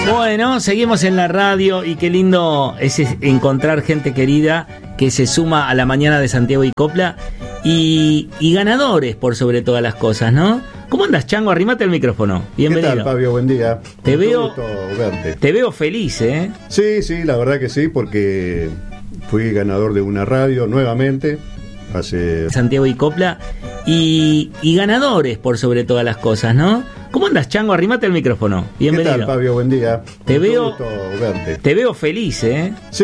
Bueno, seguimos en la radio y qué lindo es encontrar gente querida que se suma a la mañana de Santiago y Copla y ganadores por sobre todas las cosas, ¿no? ¿Cómo andas, Chango? Arrímate el micrófono. Bienvenido. ¿Qué tal, Fabio? Buen día. Te gusto verte. Te veo feliz, ¿eh? Sí, la verdad que sí, porque fui ganador de una radio nuevamente hace... Santiago y Copla y ganadores por sobre todas las cosas, ¿no? ¿Cómo andas, Chango? Arrímate el micrófono. Bienvenido. ¿Qué tal, Fabio? Buen día. Te gusto verte. veo feliz, ¿eh? Sí,